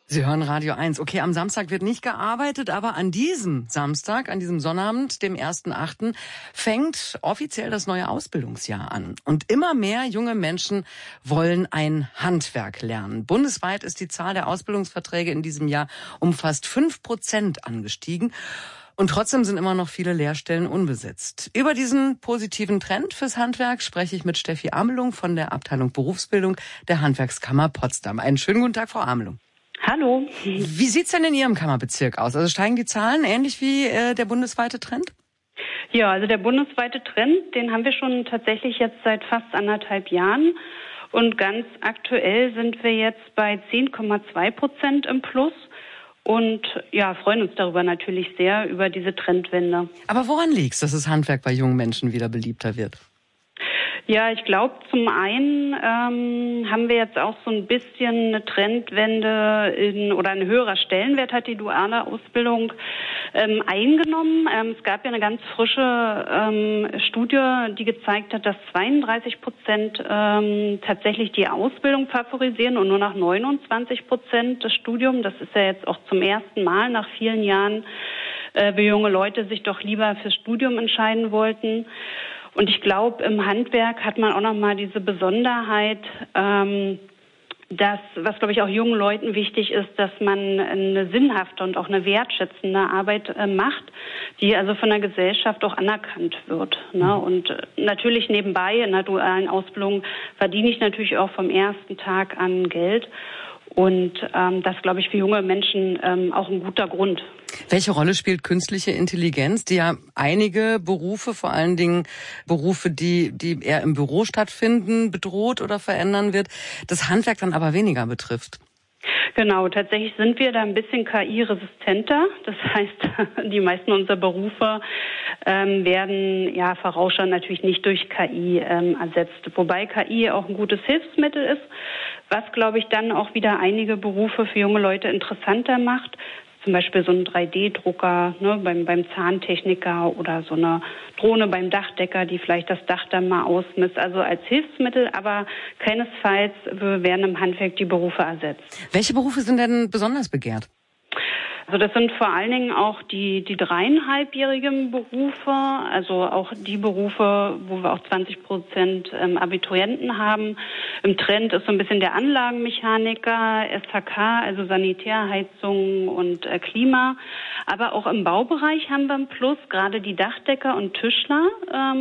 Sie hören Radio 1. Okay, am Samstag wird nicht gearbeitet, aber an diesem Samstag, an diesem Sonnabend, dem 1.8., fängt offiziell das neue Ausbildungsjahr an. Und immer mehr junge Menschen wollen ein Handwerk lernen. Bundesweit ist die Zahl der Ausbildungsverträge in diesem Jahr um fast 5% angestiegen. Und trotzdem sind immer noch viele Lehrstellen unbesetzt. Über diesen positiven Trend fürs Handwerk spreche ich mit Steffi Amelung von der Abteilung Berufsbildung der Handwerkskammer Potsdam. Einen schönen guten Tag, Frau Amelung. Hallo. Wie sieht's denn in Ihrem Kammerbezirk aus? Also steigen die Zahlen ähnlich wie der bundesweite Trend? Ja, also der bundesweite Trend, den haben wir schon tatsächlich jetzt seit fast 1,5 Jahren. Und ganz aktuell sind wir jetzt bei 10,2% im Plus. Und ja, freuen uns darüber natürlich sehr, über diese Trendwende. Aber woran liegt's, dass das Handwerk bei jungen Menschen wieder beliebter wird? Ja, ich glaube, zum einen haben wir jetzt auch so ein bisschen eine Trendwende oder ein höherer Stellenwert hat die duale Ausbildung eingenommen. Es gab ja eine ganz frische Studie, die gezeigt hat, dass 32% tatsächlich die Ausbildung favorisieren und nur noch 29% das Studium. Das ist ja jetzt auch zum ersten Mal nach vielen Jahren, wo junge Leute sich doch lieber fürs Studium entscheiden wollten. Und ich glaube, im Handwerk hat man auch nochmal diese Besonderheit, dass, was glaube ich auch jungen Leuten wichtig ist, dass man eine sinnhafte und auch eine wertschätzende Arbeit macht, die also von der Gesellschaft auch anerkannt wird. Ne? Und natürlich nebenbei in der dualen Ausbildung verdiene ich natürlich auch vom ersten Tag an Geld. Und das, glaube ich, für junge Menschen auch ein guter Grund. Welche Rolle spielt künstliche Intelligenz, die ja einige Berufe, vor allen Dingen Berufe, die eher im Büro stattfinden, bedroht oder verändern wird, das Handwerk dann aber weniger betrifft? Genau, tatsächlich sind wir da ein bisschen KI-resistenter. Das heißt, die meisten unserer Berufe werden ja vorausschauend natürlich nicht durch KI ersetzt. Wobei KI auch ein gutes Hilfsmittel ist, was, glaube ich, dann auch wieder einige Berufe für junge Leute interessanter macht. Zum Beispiel so ein 3D-Drucker, ne, beim Zahntechniker oder so eine Drohne beim Dachdecker, die vielleicht das Dach dann mal ausmisst. Also als Hilfsmittel, aber keinesfalls werden im Handwerk die Berufe ersetzt. Welche Berufe sind denn besonders begehrt? Also das sind vor allen Dingen auch die 3,5-jährigen Berufe, also auch die Berufe, wo wir auch 20% Abiturienten haben. Im Trend ist so ein bisschen der Anlagenmechaniker, SHK, also Sanitärheizung und Klima. Aber auch im Baubereich haben wir einen Plus, gerade die Dachdecker und Tischler,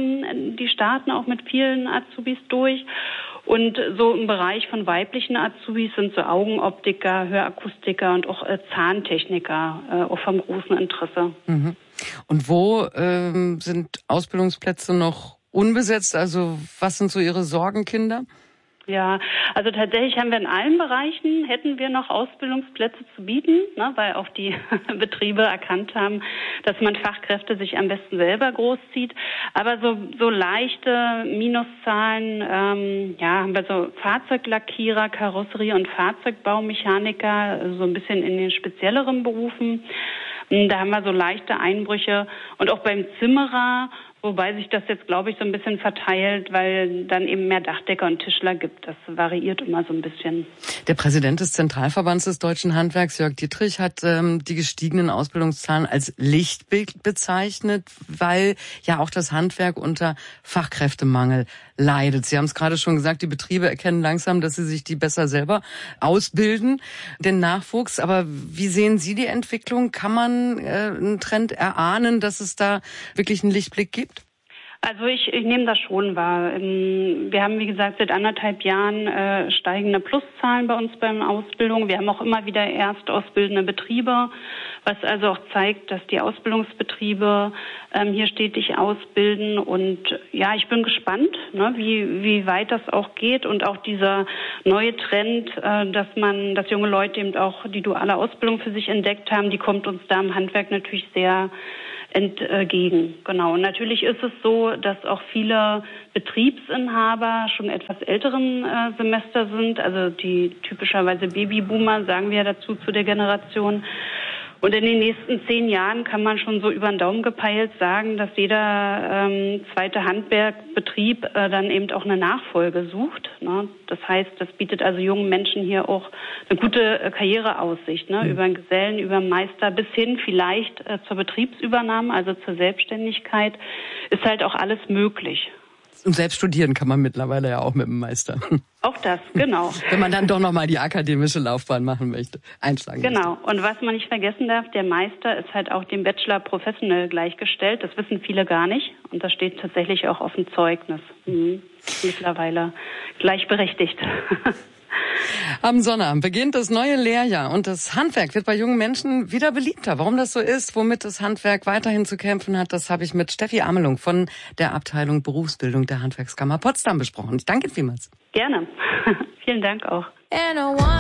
die starten auch mit vielen Azubis durch. Und so im Bereich von weiblichen Azubis sind so Augenoptiker, Hörakustiker und auch Zahntechniker auch vom großen Interesse. Mhm. Und wo sind Ausbildungsplätze noch unbesetzt? Also was sind so Ihre Sorgenkinder? Ja, also tatsächlich haben wir in allen Bereichen, hätten wir noch Ausbildungsplätze zu bieten, ne, weil auch die Betriebe erkannt haben, dass man Fachkräfte sich am besten selber großzieht. Aber so leichte Minuszahlen, haben wir so Fahrzeuglackierer, Karosserie- und Fahrzeugbaumechaniker, so ein bisschen in den spezielleren Berufen. Da haben wir so leichte Einbrüche und auch beim Zimmerer, wobei sich das jetzt, glaube ich, so ein bisschen verteilt, weil dann eben mehr Dachdecker und Tischler gibt. Das variiert immer so ein bisschen. Der Präsident des Zentralverbands des deutschen Handwerks, Jörg Dietrich, hat die gestiegenen Ausbildungszahlen als Lichtbild bezeichnet, weil ja auch das Handwerk unter Fachkräftemangel leidet. Sie haben es gerade schon gesagt, die Betriebe erkennen langsam, dass sie sich die besser selber ausbilden, den Nachwuchs. Aber wie sehen Sie die Entwicklung? Kann man einen Trend erahnen, dass es da wirklich einen Lichtblick gibt? Also ich nehme das schon wahr. Wir haben, wie gesagt, seit 1,5 Jahren steigende Pluszahlen bei uns beim Ausbildung. Wir haben auch immer wieder erstausbildende Betriebe, was also auch zeigt, dass die Ausbildungsbetriebe hier stetig ausbilden. Und ja, ich bin gespannt, ne, wie weit das auch geht und auch dieser neue Trend, dass junge Leute eben auch die duale Ausbildung für sich entdeckt haben, die kommt uns da im Handwerk natürlich sehr entgegen. Genau. Und natürlich ist es so, dass auch viele Betriebsinhaber schon etwas älteren Semester sind, also die typischerweise Babyboomer, sagen wir dazu zu der Generation. Und in den nächsten 10 Jahren kann man schon so über den Daumen gepeilt sagen, dass jeder zweite Handwerkbetrieb dann eben auch eine Nachfolge sucht. Ne? Das heißt, das bietet also jungen Menschen hier auch eine gute Karriereaussicht. Ne? Über einen Gesellen, über einen Meister bis hin vielleicht zur Betriebsübernahme, also zur Selbstständigkeit, ist halt auch alles möglich. Und selbst studieren kann man mittlerweile ja auch mit dem Meister. Auch das, genau. Wenn man dann doch nochmal die akademische Laufbahn machen möchte, einschlagen Genau. möchte. Und was man nicht vergessen darf, der Meister ist halt auch dem Bachelor professionell gleichgestellt. Das wissen viele gar nicht. Und das steht tatsächlich auch auf dem Zeugnis. Mittlerweile gleichberechtigt. Am Sonnabend beginnt das neue Lehrjahr und das Handwerk wird bei jungen Menschen wieder beliebter. Warum das so ist, womit das Handwerk weiterhin zu kämpfen hat, das habe ich mit Steffi Amelung von der Abteilung Berufsbildung der Handwerkskammer Potsdam besprochen. Ich danke vielmals. Gerne. Vielen Dank auch.